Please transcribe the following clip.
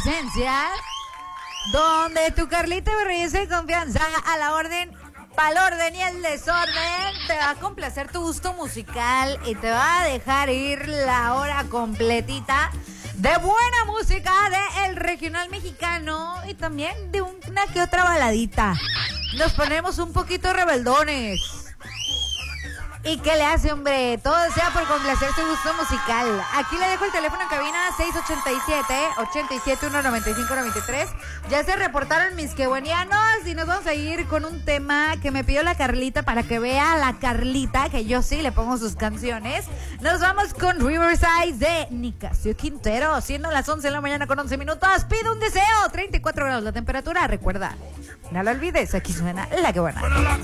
esencia, donde tu Carlita Berriza y confianza a la orden, pa'l orden y el desorden, te va a complacer tu gusto musical y te va a dejar ir la hora completita de buena música del regional mexicano y también de una que otra baladita. Nos ponemos un poquito rebeldones. ¿Y qué le hace, hombre? Todo sea por complacer su gusto musical. Aquí le dejo el teléfono en cabina 687-871-9593. Ya se reportaron mis quebuenianos y nos vamos a ir con un tema que me pidió la Carlita para que vea a la Carlita, que yo sí le pongo sus canciones. Nos vamos con Riverside de Nicasio Quintero, siendo las 11 de la mañana con 11 minutos. Pide un deseo, 34 grados la temperatura. Recuerda, no lo olvides, aquí suena La Que Buena.